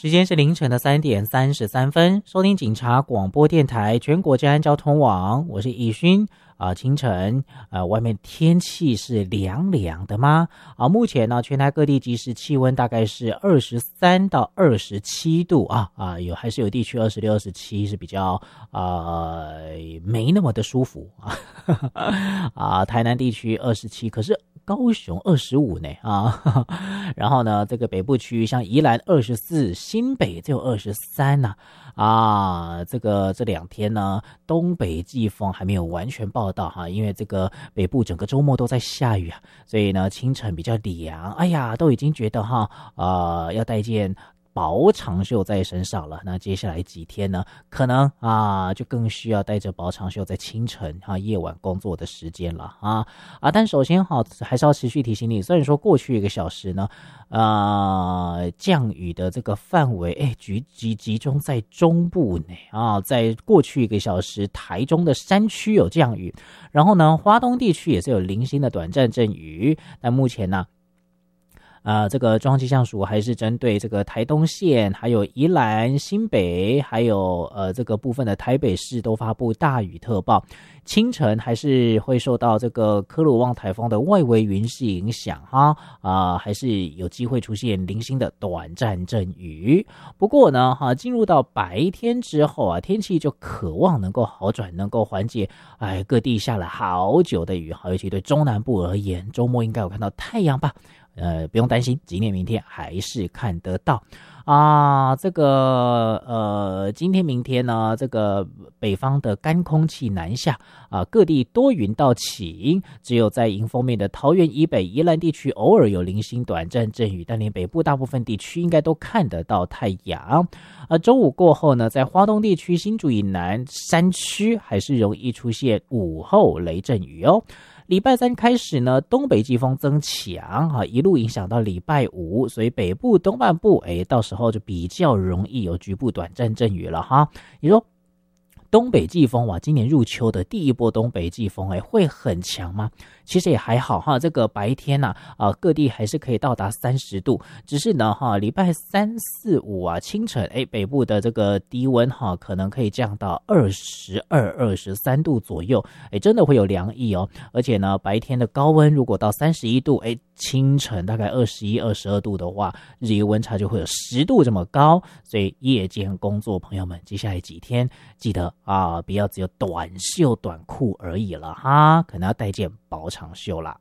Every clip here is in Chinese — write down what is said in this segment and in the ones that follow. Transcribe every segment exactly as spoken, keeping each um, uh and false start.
时间是凌晨的三点三十三分，收听警察广播电台全国治安交通网，我是易勋啊、呃。清晨啊、呃，外面天气是凉凉的吗？啊，目前呢，全台各地即时气温大概是二十三到二十七度啊啊，有还是有地区二十六、二十七是比较呃没那么的舒服啊啊，台南地区二十七，可是高雄二十五呢啊，然后呢，这个北部区域像宜兰二十四，新北只有二十三呐啊，这个这两天呢，东北季风还没有完全报道哈，因为这个北部整个周末都在下雨啊，所以呢清晨比较凉，哎呀，都已经觉得哈呃要带件薄长袖在身上了，那接下来几天呢，可能啊就更需要带着薄长袖在清晨啊夜晚工作的时间了啊啊！但首先哈还是要持续提醒你，虽然说过去一个小时呢，呃降雨的这个范围哎集集集中在中部呢啊，在过去一个小时，台中的山区有降雨，然后呢，花东地区也是有零星的短暂阵雨，但目前呢。呃，这个中央气象署还是针对这个台东县，还有宜兰、新北，还有呃这个部分的台北市都发布大雨特报。清晨还是会受到这个科罗旺台风的外围云系影响哈，啊、呃，还是有机会出现零星的短暂阵雨。不过呢，哈，进入到白天之后啊，天气就渴望能够好转，能够缓解。哎，各地下了好久的雨，尤其对中南部而言，周末应该有看到太阳吧？呃，不用担心，今天明天还是看得到啊。这个呃，今天明天呢，这个北方的干空气南下啊，各地多云到晴，只有在迎风面的桃园以北、宜兰地区偶尔有零星短暂阵雨，但连北部大部分地区应该都看得到太阳。呃，周五过后呢，在花东地区、新竹以南山区还是容易出现午后雷阵雨哦。礼拜三开始呢，东北季风增强啊，一路影响到礼拜五，所以北部东半部，哎，到时候就比较容易有局部短暂阵雨了哈。你说东北季风哇，今年入秋的第一波东北季风，哎，会很强吗？其实也还好哈，这个白天呐、啊，啊，各地还是可以到达三十度，只是呢哈，礼拜三四五啊，清晨哎，北部的这个低温哈，可能可以降到二十二、二十三度左右，哎，真的会有凉意哦。而且呢，白天的高温如果到三十一度，哎，清晨大概二十一、二十二度的话，日夜温差就会有十度这么高，所以夜间工作朋友们，接下来几天记得啊，不要只有短袖短裤而已了哈，可能要带件薄长袖啦。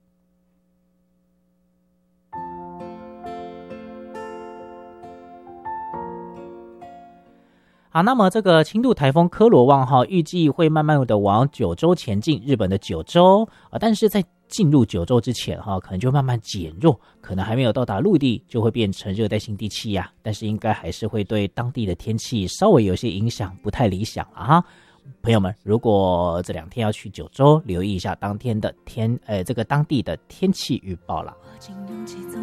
好，那么这个轻度台风科罗旺哈，预计会慢慢的往九州前进，日本的九州啊，但是在进入九州之前哈，可能就慢慢减弱，可能还没有到达陆地，就会变成热带性低气压，但是应该还是会对当地的天气稍微有些影响，不太理想了哈。朋友们，如果这两天要去九州，留意一下当天的天，呃，这个当地的天气预报了。